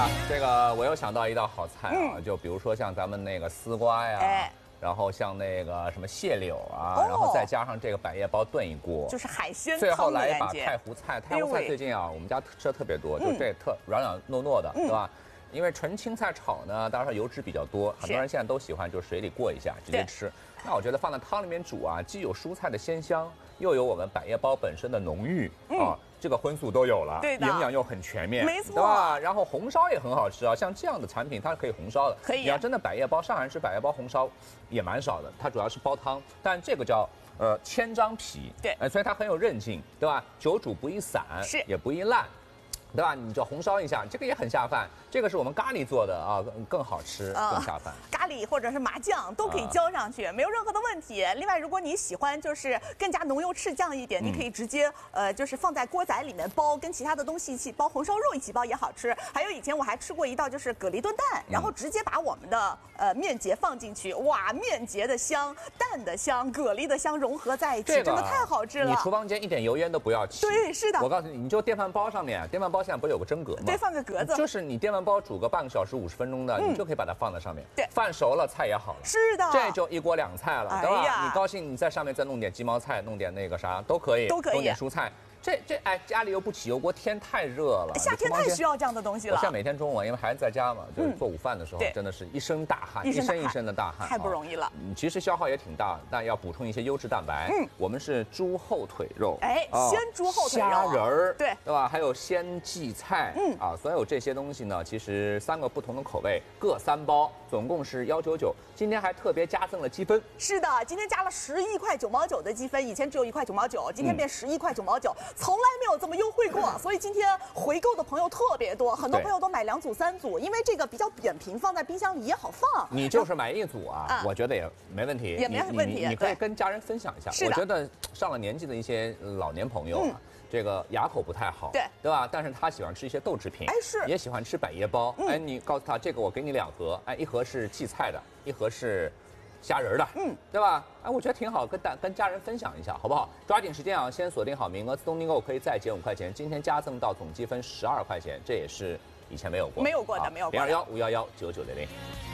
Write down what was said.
呀，这个我又想到一道好菜啊，就比如说像咱们那个丝瓜呀，然后像那个什么蟹柳啊，然后再加上这个百叶包炖一锅， 就是海鲜汤最后来一的感觉。 把太湖菜，太湖菜最近啊，我们家吃的特别多，就这特软软糯糯的，对吧？因为纯青菜炒呢，当然说油脂比较多，很多人现在都喜欢就是水里过一下直接吃。那我觉得放在汤里面煮啊，既有蔬菜的鲜香，又有我们百叶包本身的浓郁啊，这个荤素都有了， 对的， 营养又很全面， 没错， 对吧？然后红烧也很好吃啊，像这样的产品它是可以红烧的。 可以。 你要真的百叶包，上海人吃百叶包红烧也蛮少的，它主要是煲汤，但这个叫千张皮， 对， 所以它很有韧劲，对吧？久煮不易散， 是也不易烂。对吧？你就红烧一下，这个也很下饭。这个是我们咖喱做的啊，更好吃，更下饭。 咖喱或者是麻酱都可以浇上去，没有任何的问题。另外，如果你喜欢就是更加浓油赤酱一点，你可以直接就是放在锅仔里面煲，跟其他的东西一起煲，红烧肉一起煲也好吃。还有以前我还吃过一道就是蛤蜊炖蛋，然后直接把我们的面结放进去，哇，面结的香、蛋的香、蛤蜊的香融合在一起，真的太好吃了。 你厨房间一点油烟都不要起。 对，是的。 我告诉你，你就电饭煲上面，电饭煲现在不是有个蒸格吗？ 对，放个格子。 就是你电饭煲煮个半个小时、50分钟的，你就可以把它放在上面。 对， 饭熟了，菜也好了。 是的， 这就一锅两菜了，对吧？你高兴，你在上面再弄点鸡毛菜，弄点那个啥都可以， 都可以。 弄点蔬菜。哎，家里又不起油锅，天太热了， 夏天太需要这样的东西了。 我现在每天中午，因为孩子在家嘛，就是做午饭的时候，真的是一身大汗，一身一身的大汗， 太不容易了。 其实消耗也挺大，但要补充一些优质蛋白。我们是猪后腿肉， 鲜猪后腿肉， 虾仁儿， 对吧？还有鲜荠菜，所有这些东西呢，其实3个不同的口味，各3包，总共是199。今天还特别加赠了积分。 是的，今天加了11块9毛9的积分，以前只有1块9毛9，今天变11块9毛9，从来没有这么优惠过，所以今天回购的朋友特别多，很多朋友都买2组3组，因为这个比较扁平，放在冰箱里也好放。 你就是买1组啊，我觉得也没问题， 也没问题。 你可以跟家人分享一下。我觉得上了年纪的一些老年朋友啊，这个牙口不太好，对吧？但是他喜欢吃一些豆制品，也喜欢吃百叶包。你告诉他这个我给你2盒，1盒是荠菜的，1盒是虾仁的，对吧？我觉得挺好，跟家人分享一下，好不好？抓紧时间啊，先锁定好名额，自动订购可以再减5块钱，今天加赠到总积分12块钱，这也是以前没有过的， 没有过的，没有过的。 021-511-9900。